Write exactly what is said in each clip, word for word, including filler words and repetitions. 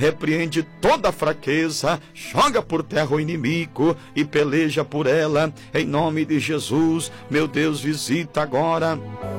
repreende toda fraqueza, joga por terra o inimigo e peleja por ela, em nome de Jesus. Meu Deus, visita agora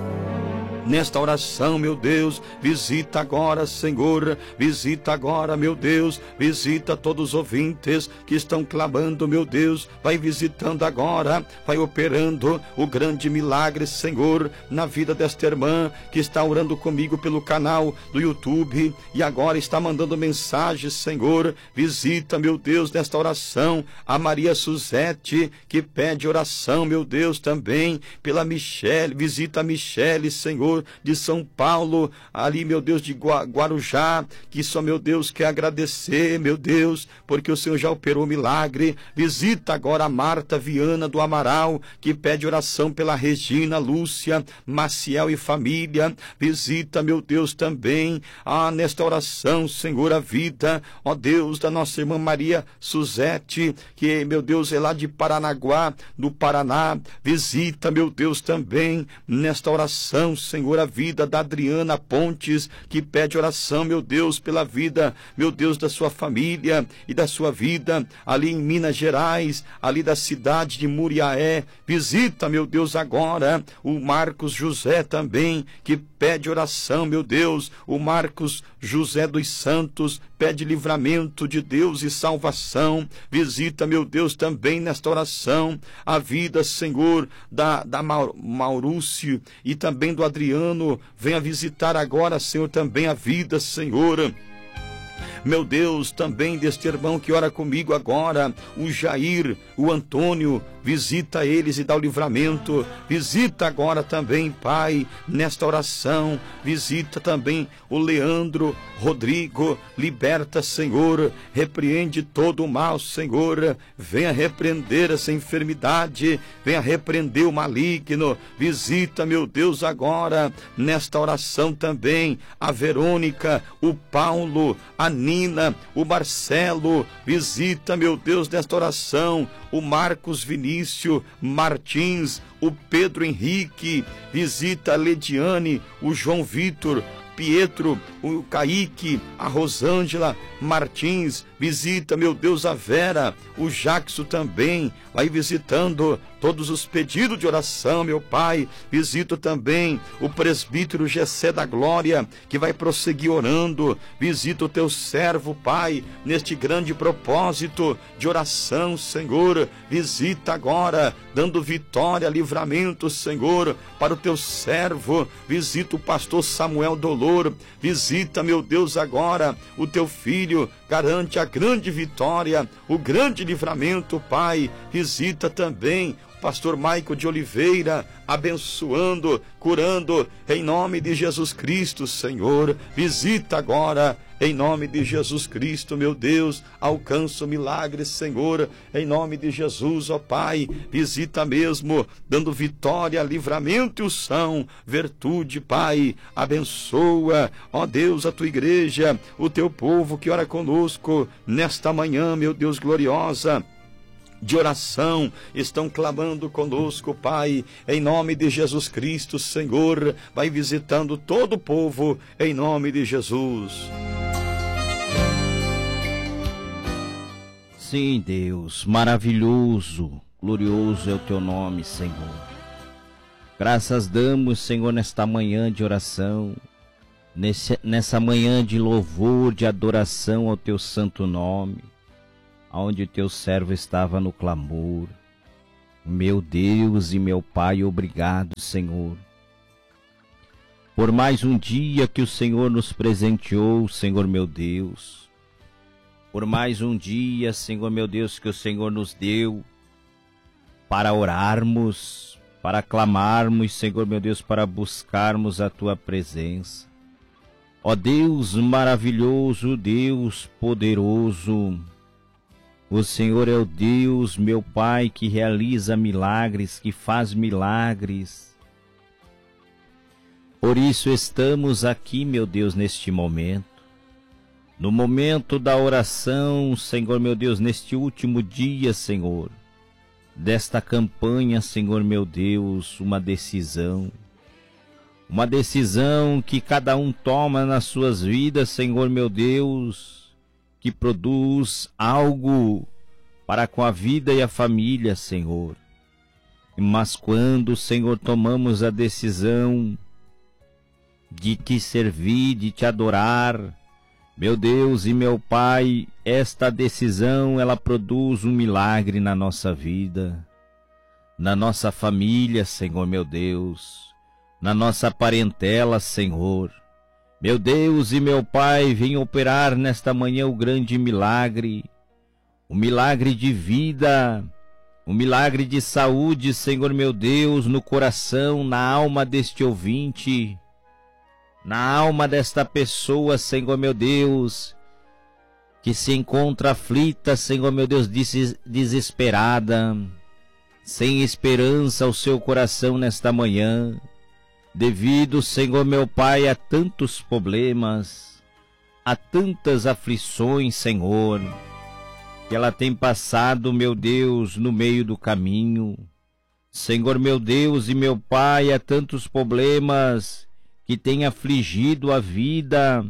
nesta oração, meu Deus, visita agora, Senhor, visita agora, meu Deus, visita todos os ouvintes que estão clamando, meu Deus, vai visitando agora, vai operando o grande milagre, Senhor, na vida desta irmã que está orando comigo pelo canal do YouTube e agora está mandando mensagem, Senhor, visita, meu Deus, nesta oração, a Maria Suzete, que pede oração, meu Deus, também pela Michele, visita a Michele, Senhor, de São Paulo, ali, meu Deus, de Guarujá, que só, meu Deus, quer agradecer, meu Deus, porque o Senhor já operou milagre. Visita agora a Marta Viana do Amaral, que pede oração pela Regina, Lúcia, Maciel e família. Visita, meu Deus, também, ah, nesta oração, Senhor, a vida, ó Deus, da nossa irmã Maria Suzete, que, meu Deus, é lá de Paranaguá, do Paraná. Visita, meu Deus, também, nesta oração, Senhor, a vida da Adriana Pontes, que pede oração, meu Deus, pela vida, meu Deus, da sua família e da sua vida, ali em Minas Gerais, ali da cidade de Muriaé. Visita, meu Deus, agora o Marcos José também, que pede oração, meu Deus, o Marcos José dos Santos, pede livramento de Deus e salvação. Visita, meu Deus, também nesta oração, a vida, Senhor, da, da Maurúcio e também do Adriano. Venha visitar agora, Senhor, também a vida, Senhor, meu Deus, também deste irmão que ora comigo agora, o Jair, o Antônio. Visita eles e dá o livramento. Visita agora também, Pai, nesta oração. Visita também o Leandro Rodrigo. Liberta, Senhor. Repreende todo o mal, Senhor. Venha repreender essa enfermidade. Venha repreender o maligno. Visita, meu Deus, agora nesta oração também a Verônica, o Paulo, a Nina, o Marcelo. Visita, meu Deus, nesta oração o Marcos Vinícius Martins, o Pedro Henrique. Visita a Lediane, o João Vitor, Pietro, o Kaique, a Rosângela Martins. Visita, meu Deus, a Vera, o Jackson também, vai visitando todos os pedidos de oração, meu Pai. Visita também o presbítero Gessé da Glória, que vai prosseguir orando. Visita o teu servo, Pai, neste grande propósito de oração, Senhor. Visita agora, dando vitória, livramento, Senhor, para o teu servo. Visita o pastor Samuel Dolor. Visita, meu Deus, agora o teu filho. Garante a grande vitória, o grande livramento, Pai. Visita também o pastor Maico de Oliveira, abençoando, curando, em nome de Jesus Cristo, Senhor. Visita agora, em nome de Jesus Cristo, meu Deus. Alcança o milagre, Senhor, em nome de Jesus, ó Pai. Visita mesmo, dando vitória, livramento e unção, virtude, Pai. Abençoa, ó Deus, a tua igreja, o teu povo que ora conosco nesta manhã, meu Deus, gloriosa de oração, estão clamando conosco, Pai, em nome de Jesus Cristo, Senhor. Vai visitando todo o povo, em nome de Jesus. Sim, Deus, maravilhoso, glorioso é o teu nome, Senhor. Graças damos, Senhor, nesta manhã de oração, nesse, nessa manhã de louvor, de adoração ao teu santo nome, onde o teu servo estava no clamor. Meu Deus e meu Pai, obrigado, Senhor, por mais um dia que o Senhor nos presenteou, Senhor meu Deus, por mais um dia, Senhor meu Deus, que o Senhor nos deu para orarmos, para clamarmos, Senhor meu Deus, para buscarmos a tua presença. Ó Deus maravilhoso, Deus poderoso, o Senhor é o Deus, meu Pai, que realiza milagres, que faz milagres. Por isso estamos aqui, meu Deus, neste momento. No momento da oração, Senhor meu Deus, neste último dia, Senhor, desta campanha, Senhor meu Deus, uma decisão. Uma decisão que cada um toma nas suas vidas, Senhor meu Deus, que produz algo para com a vida e a família, Senhor. Mas quando, Senhor, tomamos a decisão de te servir, de te adorar, meu Deus e meu Pai, esta decisão, ela produz um milagre na nossa vida, na nossa família, Senhor, meu Deus, na nossa parentela, Senhor. Meu Deus e meu Pai, vem operar nesta manhã o grande milagre, o milagre de vida, o milagre de saúde, Senhor, meu Deus, no coração, na alma deste ouvinte, na alma desta pessoa, Senhor, meu Deus, que se encontra aflita, Senhor, meu Deus, desesperada, sem esperança ao seu coração nesta manhã, devido, Senhor, meu Pai, a tantos problemas, a tantas aflições, Senhor, que ela tem passado, meu Deus, no meio do caminho. Senhor, meu Deus e meu Pai, há tantos problemas que tem afligido a vida,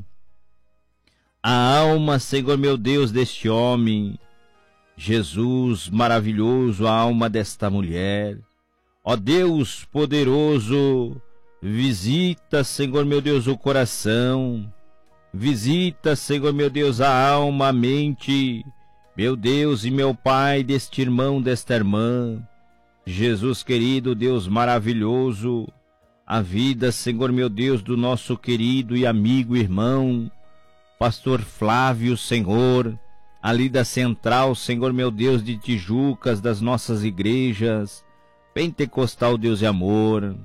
a alma, Senhor, meu Deus, deste homem. Jesus maravilhoso, a alma desta mulher. Ó Deus poderoso, visita, Senhor, meu Deus, o coração. Visita, Senhor, meu Deus, a alma, a mente, meu Deus e meu Pai, deste irmão, desta irmã. Jesus querido, Deus maravilhoso, a vida, Senhor, meu Deus, do nosso querido e amigo irmão, pastor Flávio, Senhor, ali da central, Senhor, meu Deus, de Tijucas, das nossas igrejas, Pentecostal, Deus e amor.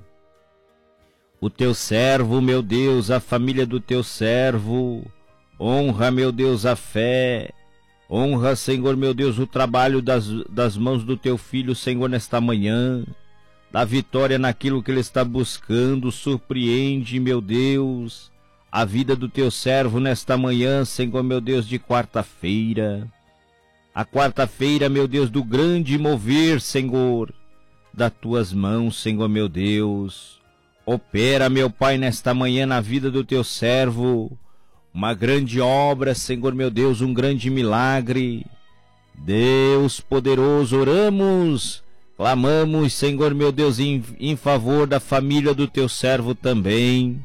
O teu servo, meu Deus, a família do teu servo, honra, meu Deus, a fé, honra, Senhor, meu Deus, o trabalho das, das mãos do teu filho, Senhor, nesta manhã, dá vitória naquilo que ele está buscando, surpreende, meu Deus, a vida do teu servo nesta manhã, Senhor, meu Deus, de quarta-feira, a quarta-feira, meu Deus, do grande mover, Senhor, das tuas mãos, Senhor, meu Deus, opera, meu Pai, nesta manhã na vida do teu servo, uma grande obra, Senhor, meu Deus, um grande milagre. Deus poderoso, oramos, clamamos, Senhor, meu Deus, em, em favor da família do teu servo também.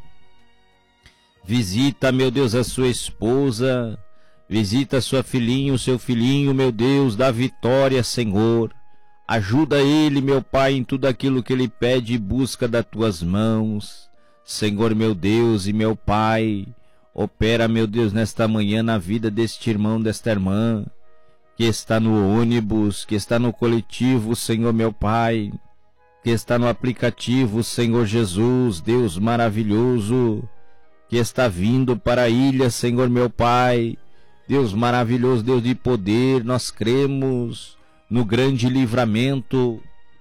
Visita, meu Deus, a sua esposa, visita a sua filhinha, o seu filhinho, meu Deus, dá vitória, Senhor. Ajuda ele, meu Pai, em tudo aquilo que ele pede e busca das tuas mãos. Senhor, meu Deus e meu Pai, opera, meu Deus, nesta manhã na vida deste irmão, desta irmã, que está no ônibus, que está no coletivo, Senhor, meu Pai, que está no aplicativo, Senhor Jesus, Deus maravilhoso, que está vindo para a ilha, Senhor, meu Pai, Deus maravilhoso, Deus de poder, nós cremos no grande livramento,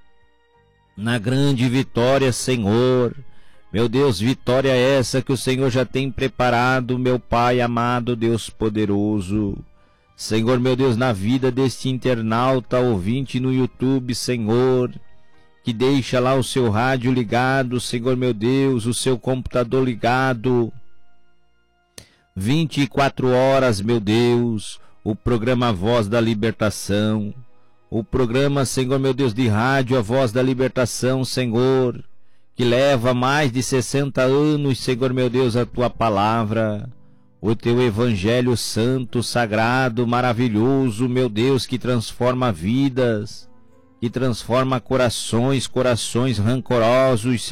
na grande vitória, Senhor. Meu Deus, vitória essa que o Senhor já tem preparado, meu Pai amado, Deus poderoso. Senhor, meu Deus, na vida deste internauta ouvinte no YouTube, Senhor, que deixa lá o seu rádio ligado, Senhor, meu Deus, o seu computador ligado, vinte e quatro horas, meu Deus, o programa Voz da Libertação, o programa, Senhor, meu Deus, de rádio, a Voz da Libertação, Senhor, que leva mais de sessenta anos, Senhor, meu Deus, a tua palavra, o teu evangelho santo, sagrado, maravilhoso, meu Deus, que transforma vidas, que transforma corações, corações rancorosos,